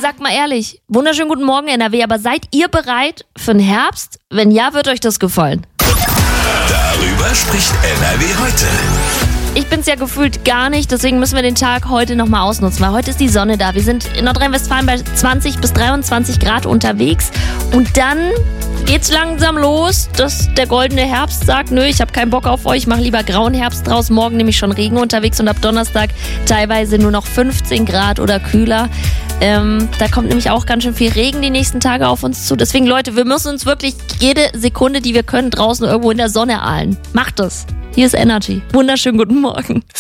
sagt mal ehrlich, wunderschönen guten Morgen NRW, aber seid ihr bereit für den Herbst? Wenn ja, wird euch das gefallen. Darüber spricht NRW heute. Ich bin's ja gefühlt gar nicht, deswegen müssen wir den Tag heute nochmal ausnutzen, weil heute ist die Sonne da. Wir sind in Nordrhein-Westfalen bei 20 bis 23 Grad unterwegs und dann geht's langsam los, dass der goldene Herbst sagt, nö, ich habe keinen Bock auf euch, ich mache lieber grauen Herbst draus. Morgen nämlich schon Regen unterwegs und ab Donnerstag teilweise nur noch 15 Grad oder kühler. Da kommt nämlich auch ganz schön viel Regen die nächsten Tage auf uns zu. Deswegen, Leute, wir müssen uns wirklich jede Sekunde, die wir können, draußen irgendwo in der Sonne ahlen. Macht es. Hier ist Energy. Wunderschönen guten Morgen.